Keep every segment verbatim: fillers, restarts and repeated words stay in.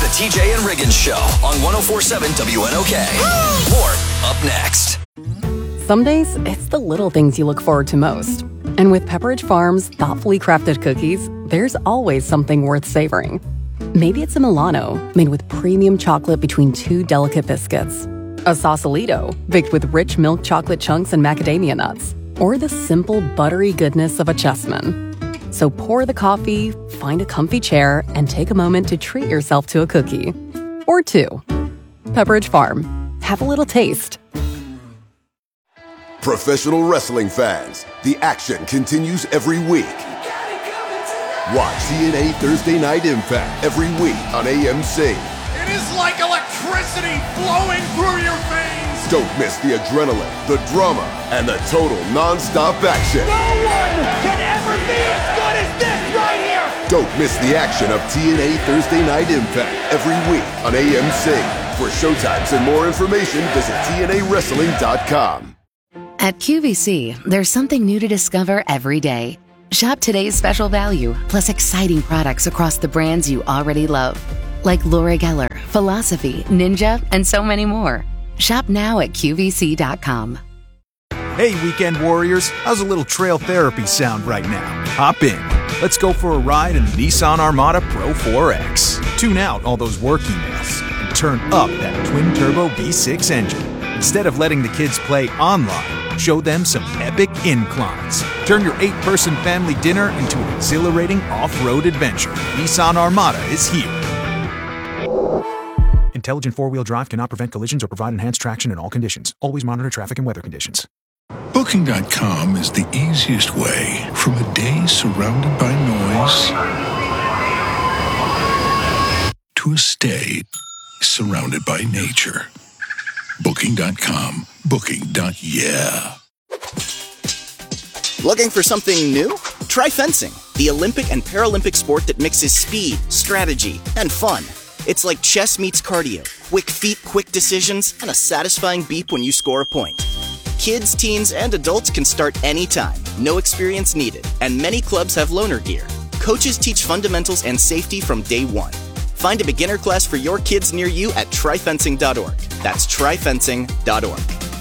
The T J and Riggins Show on one oh four point seven W N O K. More up next. Some days, it's the little things you look forward to most. And with Pepperidge Farm's thoughtfully crafted cookies, there's always something worth savoring. Maybe it's a Milano, made with premium chocolate between two delicate biscuits. A Sausalito, baked with rich milk chocolate chunks and macadamia nuts. Or the simple, buttery goodness of a Chessman. So pour the coffee, find a comfy chair, and take a moment to treat yourself to a cookie. Or two. Pepperidge Farm. Have a little taste. Professional wrestling fans, the action continues every week. Watch T N A Thursday Night Impact every week on A M C. It is like electricity flowing through your veins. Don't miss the adrenaline, the drama, and the total non-stop action. No one can ever be as good as this right here. Don't miss the action of T N A Thursday Night Impact every week on A M C. For showtimes and more information, visit T N A wrestling dot com. At Q V C, there's something new to discover every day. Shop today's special value, plus exciting products across the brands you already love. Like Laura Geller, Philosophy, Ninja, and so many more. Shop now at Q V C dot com. Hey, weekend warriors, how's a little trail therapy sound right now? Hop in. Let's go for a ride in the Nissan Armada Pro four X. Tune out all those work emails and turn up that twin-turbo V six engine. Instead of letting the kids play online, show them some epic inclines. Turn your eight-person family dinner into an exhilarating off-road adventure. Nissan Armada is here. Intelligent four-wheel drive cannot prevent collisions or provide enhanced traction in all conditions. Always monitor traffic and weather conditions. Booking dot com is the easiest way from a day surrounded by noise to a stay surrounded by nature. Booking dot com. Booking. Yeah. Looking for something new? Try fencing, the Olympic and Paralympic sport that mixes speed, strategy, and fun. It's like chess meets cardio, quick feet, quick decisions, and a satisfying beep when you score a point. Kids, teens, and adults can start anytime, no experience needed, and many clubs have loaner gear. Coaches teach fundamentals and safety from day one. Find a beginner class for your kids near you at try fencing dot org. That's try fencing dot org.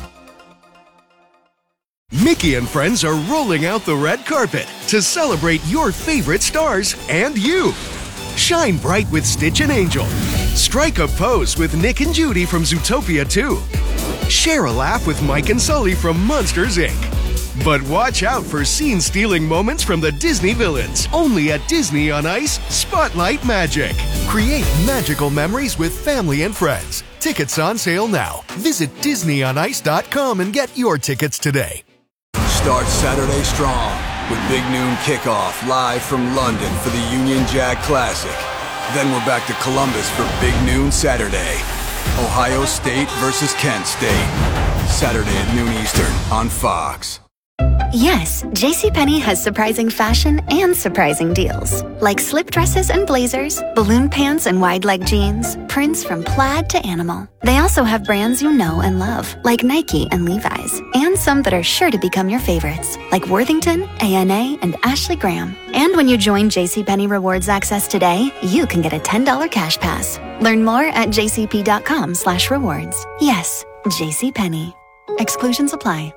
Mickey and friends are rolling out the red carpet to celebrate your favorite stars and you. Shine bright with Stitch and Angel. Strike a pose with Nick and Judy from Zootopia two. Share a laugh with Mike and Sully from Monsters, Incorporated. But watch out for scene-stealing moments from the Disney villains. Only at Disney on Ice Spotlight Magic. Create magical memories with family and friends. Tickets on sale now. Visit Disney on Ice dot com and get your tickets today. Start Saturday strong with Big Noon Kickoff live from London for the Union Jack Classic. Then we're back to Columbus for Big Noon Saturday. Ohio State versus Kent State. Saturday at noon Eastern on Fox. Yes, JCPenney has surprising fashion and surprising deals. Like slip dresses and blazers, balloon pants and wide leg jeans, prints from plaid to animal. They also have brands you know and love, like Nike and Levi's, and some that are sure to become your favorites, like Worthington, A N A, and Ashley Graham. And when you join JCPenney Rewards Access today, you can get a ten dollars cash pass. Learn more at jcp.com slash rewards. Yes, JCPenney. Exclusions apply.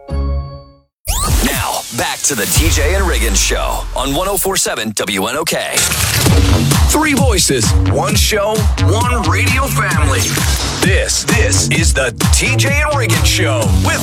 Now, back to the T J and Riggins Show on one oh four point seven W N O K. Three voices, one show, one radio family. This, this is the T J and Riggins Show with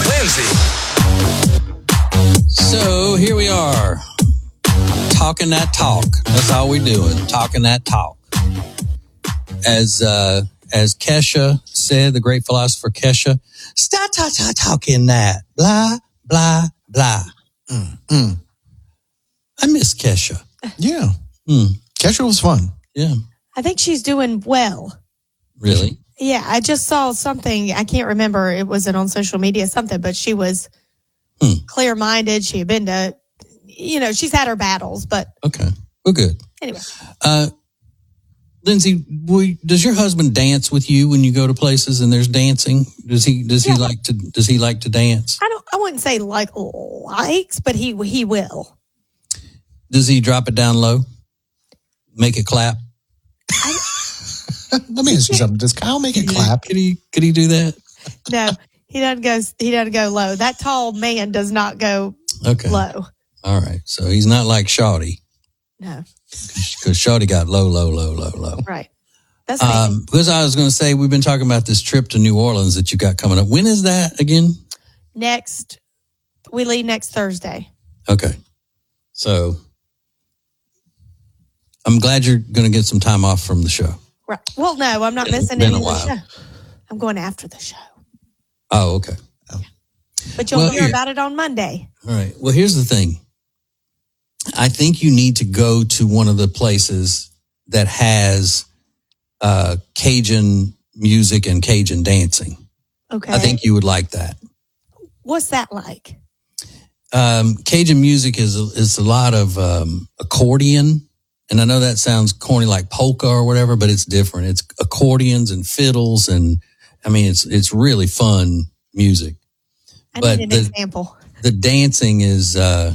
Lindsay. So here we are, talking that talk. That's all we're doing, talking that talk. As uh, as Kesha said, the great philosopher Kesha, stop talk, talk, talking that, blah, blah, blah. Mm, mm. I miss Kesha. Yeah. Mm. Kesha was fun. Yeah. I think she's doing well. Really? Yeah, I just saw something. I can't remember. It wasn't on social media, something, but she was hmm. clear-minded. She had been to, you know, she's had her battles, but. Okay. Well, good. Anyway. Uh, Lindsay, we, does your husband dance with you when you go to places and there's dancing? Does he, does he yeah. like to, does he like to dance? I don't, I wouldn't say like likes, but he, he will. Does he drop it down low? Make it clap? I, Let me ask you something. Does Kyle make it clap? Could he, could he do that? No, he doesn't go, he doesn't go low. That tall man does not go Okay. low. All right. So he's not like Shawty. No. Because Shawty got low, low, low, low, low. Right. That's Um, because I was going to say, we've been talking about this trip to New Orleans that you got coming up. When is that again? next, we leave next Thursday. Okay. So I'm glad you're going to get some time off from the show. Right. Well, no, I'm not missing been any a of the while. show. I'm going after the show. Oh, okay. But you'll Well, hear here- about it on Monday. All right. Well, here's the thing. I think you need to go to one of the places that has uh, Cajun music and Cajun dancing. Okay. I think you would like that. What's that like? Um, Cajun music is a, is a lot of um, accordion. And I know that sounds corny like polka or whatever, but it's different. It's accordions and fiddles. And I mean, it's, it's really fun music. I but need an the, example. the dancing is, uh,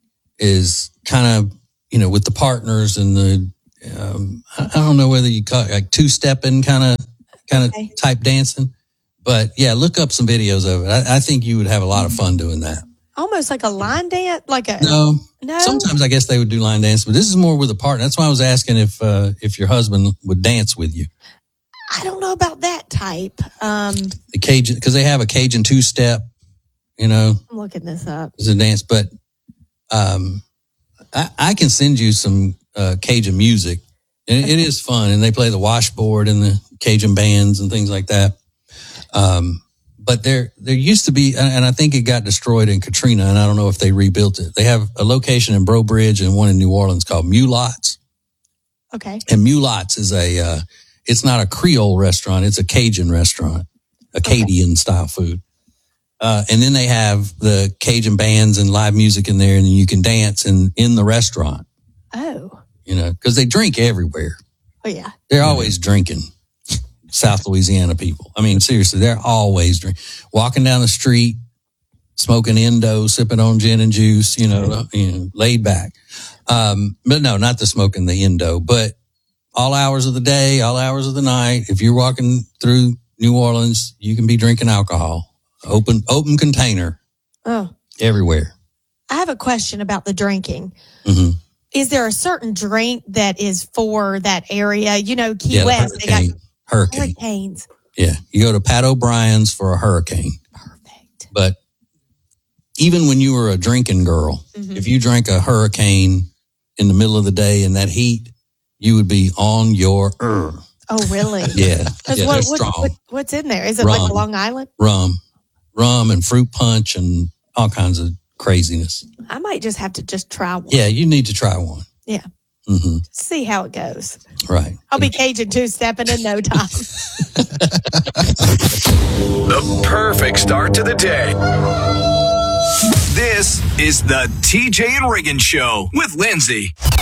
is kind of, you know, with the partners and the, um, I I don't know whether you call it like two stepping kind of, kind of Okay. type dancing, but yeah, look up some videos of it. I, I think you would have a lot of fun doing that. Almost like a line dance, like a No, no. sometimes I guess they would do line dance, but this is more with a partner. That's why I was asking if, uh, if your husband would dance with you. I don't know about that type. Um, The Cajun, cause they have a Cajun two step, you know, I'm looking this up. as a dance, but, um, I, I can send you some, uh, Cajun music. And it, it is fun. And they play the washboard and the Cajun bands and things like that. Um, but there, there used to be, and I think it got destroyed in Katrina, and I don't know if they rebuilt it. They have a location in Breaux Bridge and one in New Orleans called Mulots. Okay. And Mulots is a, uh, it's not a Creole restaurant. It's a Cajun restaurant, Acadian style food. Uh, and then they have the Cajun bands and live music in there, and you can dance in, in the restaurant, Oh, you know, cause they drink everywhere. oh yeah. They're always drinking. South Louisiana people. I mean, seriously, they're always drink, walking down the street, smoking Indo, sipping on gin and juice, you know, you know, laid back. Um, but no, not the smoking the Indo, but all hours of the day, all hours of the night. If you're walking through New Orleans, you can be drinking alcohol. Open, open container Oh, everywhere. I have a question about the drinking. Mm-hmm. Is there a certain drink that is for that area? You know, Key Yeah, the West, they got hurricane. Hurricane. hurricanes. Yeah. You go to Pat O'Brien's for a hurricane. Perfect. But even when you were a drinking girl, Mhm. if you drank a hurricane in the middle of the day in that heat, you would be on your er. Oh, really? Yeah. 'Cause Yeah, what, they're what, strong. what, what's in there? Is it like Rum. a Long Island? Rum, rum and fruit punch and all kinds of craziness. I might just have to just try one. Yeah, you need to try one. Yeah. hmm See how it goes. Right. I'll be Cajun two stepping in no time. The perfect start to the day. This is the T J and Reagan Show with Lindsay.